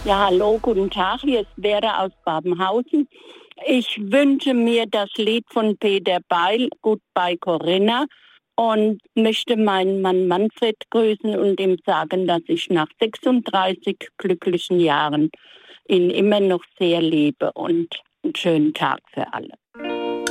Ja, hallo, guten Tag. Hier ist Vera aus Babenhausen. Ich wünsche mir das Lied von Peter Beil, Goodbye Corinna, und möchte meinen Mann Manfred grüßen und ihm sagen, dass ich nach 36 glücklichen Jahren ihn immer noch sehr liebe, und einen schönen Tag für alle.